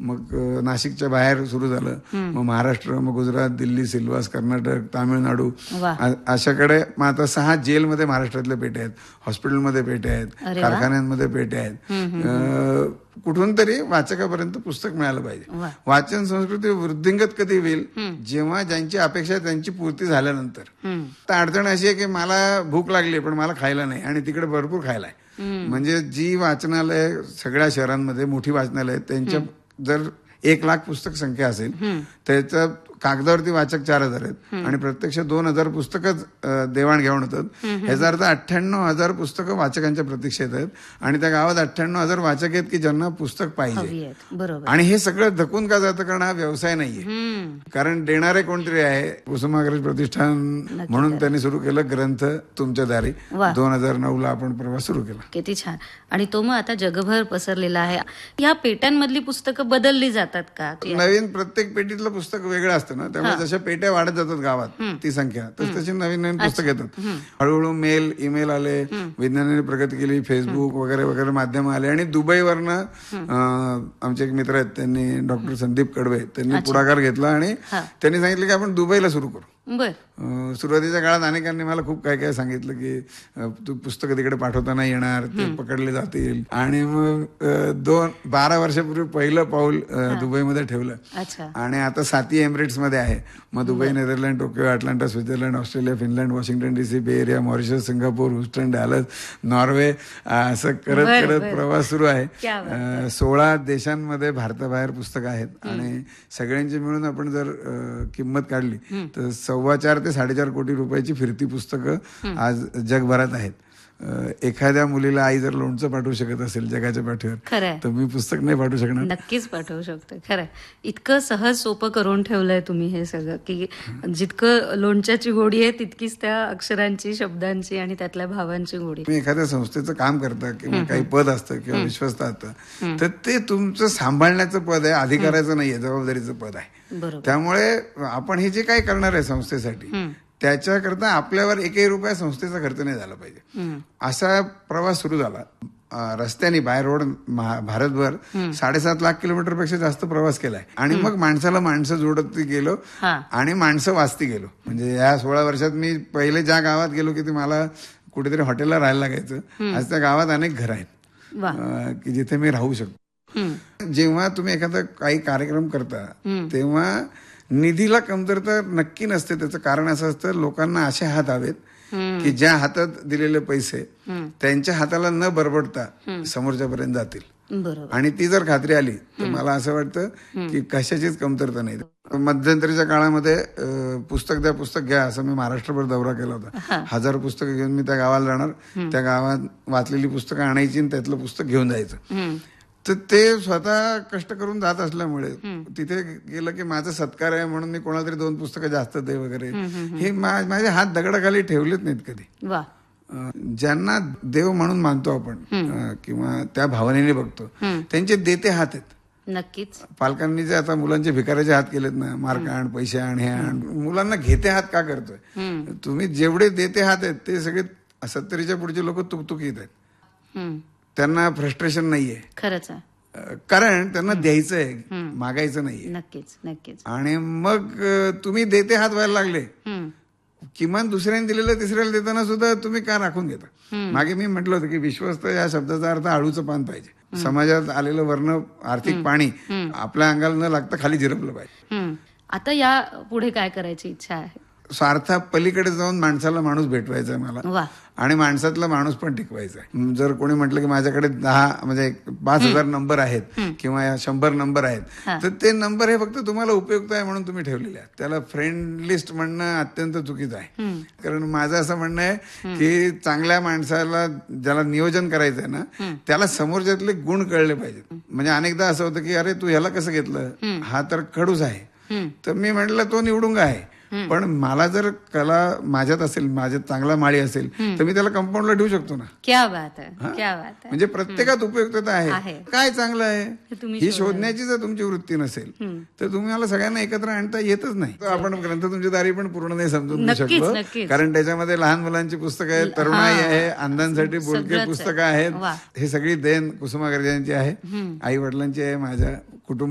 मग नाशिकच्या बाहेर सुरू झालं, मग महाराष्ट्र, मग गुजरात, दिल्ली, सिल्वास, कर्नाटक, तामिळनाडू, अशाकडे. मग आता 6 जेलमध्ये महाराष्ट्रातल्या पेट्या आहेत, हॉस्पिटलमध्ये पेट्या आहेत, कारखान्यांमध्ये पेट्या आहेत. कुठून तरी वाचकापर्यंत पुस्तक मिळालं पाहिजे. वाचन संस्कृती वृद्धिंगत कधी होईल, जेव्हा ज्यांची अपेक्षा आहे त्यांची पूर्ती झाल्यानंतर. तर अडचण अशी आहे की मला भूक लागली पण मला खायला नाही, आणि तिकडे भरपूर खायला आहे. म्हणजे जी वाचनालय सगळ्या शहरांमध्ये मोठी वाचनालय, त्यांच्या जर 1,00,000 पुस्तक संख्या असेल, त्याचा कागदावरती वाचक 4,000 आहेत आणि प्रत्यक्ष 2,000 पुस्तकच देवाणघेवाण होतात. ह्याचा अर्थ 98,000 पुस्तकं वाचकांच्या प्रतीक्षेत आहेत, आणि त्या गावात 98,000 वाचक आहेत की ज्यांना पुस्तक पाहिजे. आणि हे सगळं धकून का जातं, कारण हा व्यवसाय नाहीये, कारण देणारे कोणतरी आहे. कुसुमाग्रज प्रतिष्ठान म्हणून त्यांनी सुरू केलं ग्रंथ तुमच्या दारी. 2009ला आपण प्रवास सुरू केला. किती छान. आणि तो मग आता जगभर पसरलेला आहे. ह्या पेट्यांमधली पुस्तकं बदलली जातात का? नवीन प्रत्येक पेटीतलं पुस्तक वेगळं असतं ना, त्यामुळे जशा पेट्या वाढत जातात गावात ती संख्या, तशी नवीन नवीन पुस्तक येतात. हळूहळू ईमेल आले, विज्ञानाने प्रगती केली, फेसबुक वगैरे वगैरे माध्यम आले. आणि दुबईवरनं आमचे एक मित्र आहेत, त्यांनी डॉक्टर संदीप कडवे, त्यांनी पुढाकार घेतला आणि त्यांनी सांगितलं की आपण दुबईला सुरू करू. सुरुवातीच्या काळात अनेकांनी मला खूप काय काय सांगितलं की तू पुस्तकं तिकडे पाठवता नाही येणार, ते पकडले जातील. आणि मग 12 वर्षापूर्वी पहिलं पाऊल दुबईमध्ये ठेवलं. आणि आता 7 एमिरेट्स मध्ये आहे. मग Dubai, Netherland, Tokyo, Atlanta, Switzerland, Australia, Finland, Washington DC, बे area, Mauritius, Singapore, Houston, Dallas, Norway, असं करत करत प्रवास सुरू आहे. 16 देशांमध्ये भारताबाहेर पुस्तकं आहेत. आणि सगळ्यांची मिळून आपण जर किंमत काढली तर 4.25 ते 4.5 कोटी रुपयाची फिरती पुस्तकं आज जगभरात आहेत. एखाद्या मुलीला आई जर लोणचं पाठवू शकत असेल जगाच्या पाठीवर, तर मी पुस्तक नाही पाठवू शकणार? नक्कीच पाठवू शकतो. खरंय. इतकं सहज सोपं करून ठेवलंय तुम्ही हे सगळं, की जितकं लोणच्याची गोडी आहे तितकीच त्या अक्षरांची, शब्दांची आणि त्यातल्या भावांची गोडी. तुम्ही एखाद्या संस्थेचं काम करता किंवा काही पद असतं किंवा विश्वस्त असतं, तर ते तुमचं सांभाळण्याचं पद आहे, अधिकाराचं नाहीये, जबाबदारीचं पद आहे. त्यामुळे आपण हे जे काही करणार आहे संस्थेसाठी, त्याच्याकरता आपल्यावर एकही रुपया संस्थेचा खर्च नाही झाला पाहिजे. असा प्रवास सुरू झाला. रस्त्याने बाय रोड भारतभर 7.5 लाख किलोमीटरपेक्षा जास्त प्रवास केलाय. आणि मग माणसाला माणसं जोडत गेलो आणि माणसं वाचती गेलो. म्हणजे या 16 वर्षात मी पहिले ज्या गावात गेलो की मला कुठेतरी हॉटेलला राहायला लागायचं, आज त्या गावात अनेक घरं आहेत की जिथे मी राहू शकतो. जेव्हा तुम्ही एखादा काही कार्यक्रम करता तेव्हा निधीला कमतरता नक्की नसते. त्याचं कारण असं असतं, लोकांना असे हात हवेत की ज्या हातात दिलेले पैसे त्यांच्या हाताला न बरबडता समोरच्यापर्यंत जातील. आणि ती जर खात्री आली तर मला असं वाटतं की कशाचीच कमतरता नाही. मध्यंतरीच्या काळामध्ये पुस्तक द्या, पुस्तक घ्या, असं मी महाराष्ट्रभर दौरा केला होता. 1000 पुस्तकं घेऊन मी त्या गावाला जाणार, त्या गावात वाचलेली पुस्तकं आणायची आणि त्यातलं पुस्तक घेऊन जायचं. तर ते स्वतः कष्ट करून जात असल्यामुळे तिथे गेलं की माझा सत्कार आहे म्हणून मी कोणाला तरी 2 पुस्तकं जास्त दे वगैरे, हे माझे हात दगडाखाली ठेवलेच नाहीत कधी. ज्यांना देव म्हणून मानतो आपण किंवा त्या भावनेने बघतो, त्यांचे देते हात आहेत. नक्कीच. पालकांनी जे आता मुलांचे भिकाऱ्याचे हात केलेत ना, मार्क आण, पैसे आण, हे आण, मुलांना घेते हात का करतोय? तुम्ही जेवढे देते हात आहेत ते सगळे 70च्या पुढचे लोक तुकतुकीत आहेत. त्यांना फ्रस्ट्रेशन नाहीये. खरंच. कारण त्यांना द्यायचं आहे, मागायचं नाहीये. नक्कीच नक्कीच. आणि मग तुम्ही देते हात व्हायला लागले, किमान दुसऱ्याने दिलेलं तिसऱ्याला देताना सुद्धा तुम्ही का राखून घेता? मागे मी म्हटलं होतं की विश्वस्त या शब्दाचा अर्थ आळूचं पान पाहिजे. समाजात आलेलं वर्ण आर्थिक पाणी आपल्या अंगाला न लागता खाली झिरपलं पाहिजे. आता या पुढे काय करायची इच्छा आहे? स्वार्था पलीकडे जाऊन माणसाला माणूस भेटवायचा आहे मला, आणि माणसातला माणूस पण टिकवायचा आहे. जर कोणी म्हटलं की माझ्याकडे 5,000 नंबर आहेत किंवा 100 नंबर आहेत, तर ते नंबर हे फक्त तुम्हाला उपयुक्त आहे म्हणून तुम्ही ठेवलेले आहेत. त्याला फ्रेंड लिस्ट म्हणणं अत्यंत चुकीचं आहे. कारण माझं असं म्हणणं आहे की चांगल्या माणसाला, ज्याला नियोजन करायचं आहे ना, त्याला समोरच्यातले गुण कळले पाहिजेत. म्हणजे अनेकदा असं होतं की अरे तू ह्याला कसं घेतलं, हा तर खडूस आहे. तर मी म्हटलं तो निवडूंगा आहे, पण मला जर कला माझ्यात असेल, माझ्यात चांगला माळी असेल, तर मी त्याला कंपाऊंडला ठेवू शकतो ना. क्या बात आहे, क्या बात आहे. म्हणजे प्रत्येकात उपयुक्तता आहे. काय चांगलं आहे ही शोधण्याची जर तुमची वृत्ती नसेल तर तुम्हाला सगळ्यांना एकत्र आणता येतच नाही. आपण ग्रंथ तुमची दारी पण पूर्ण नाही समजून घेऊ शकलो, कारण त्याच्यामध्ये लहान मुलांची पुस्तकं आहेत, तरुणाई आहे, अंधांसाठी बोलके पुस्तकं आहेत. हे सगळी देण कुसुमाग्रजांची आहे, आई वडिलांची आहे, माझ्या कुटुंब